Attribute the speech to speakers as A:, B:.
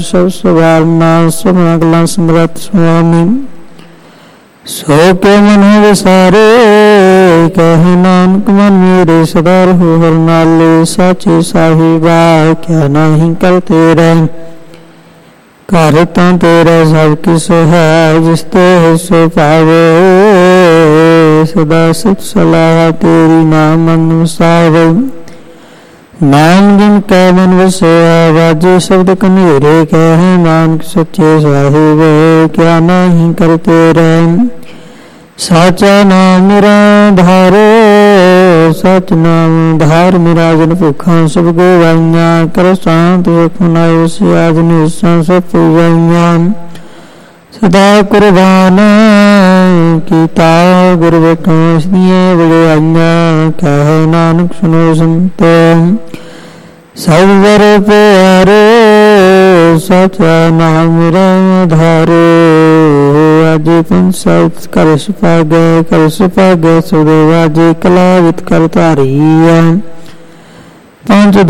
A: ਸਭ ਸਵਾਰਨਾ ਸੁਭਨਾ ਗਲਾਂ ਸਮਰੱਥ ਸੁਆਮੀ। ਸੋ ਕੇ ਮਨ ਵਿਸਾਰੇ ਕਹੇ ਨਾਨਕ ਮਨ ਮੇਰੇ ਸਦਾ ਰਹੋ ਹਰਿ ਨਾਲੇ। ਸਾਚੇ ਸਾਹਿਬਾ ਕਿਆ ਨਾਹੀ ਕਰ ਤੇਰਾ, ਘਰ ਤਾਂ ਤੇਰਾ ਸਭ ਕਿਸ ਹੈ। ਜਿਸ ਤੇ ਸੋ ਪਾਵੇ ਸਦਾ ਸਿਫਤ ਸਲਾਹ ਤੇਰੀ ਨਾਮ ਮਨ ਵਸਾਵੇ। ਨਾਮ ਜਿਨ ਕੈ ਮਨ ਵਸਿਆ ਵਾਜੇ ਸ਼ਬਦ ਕਨੇਰੇ। ਕਹੇ ਨਾਨਕ ਸੱਚੇ ਸਾਹਿਬ ਕਿਆ ਨਾਹੀ ਕਰ ਤੇਰਾ। ਸਾਚਾ ਨਾਮ ਮੇਰਾ ਧਾਰੋ ਸਚ ਨਾਮ ਧਾਰ ਮੇਰਾ। ਜਨ ਭੁੱਖਾਂ ਸਭ ਗਵਾਈਆਂ ਕਰ ਸ਼ਾਂਤ ਸੁਖਨਾਇ ਸਿਆਜ ਨਿਸਾਂ ਸਭ ਪੂਜਾਈਆਂ। ਸਦਾ ਕੁਰਬਾਨ ਕੀਤਾ ਗੁਰ ਵੇਖਾਂ ਸਦੀਆਂ ਵਡਿਆਈਆਂ। ਕਹੇ ਨਾਨਕ ਸੁਨੋ ਸੰਤੋ ਸਭ ਵਰ ਪਿਆਰੇ। ਸਾਚਾ ਨਾਮ ਮੇਰਾ ਧਾਰੋ ਵਾਜੇ ਪੰਚਾਇਤ ਕਰ ਸੁਭਾਗੈ। ਕਰ ਸੁਭਾਗੈ ਸੁਦੇ ਵਾਜੇ ਕਲਾ ਵਿਤ ਕਰ ਧਾਰੀਆ। ਪੰਜ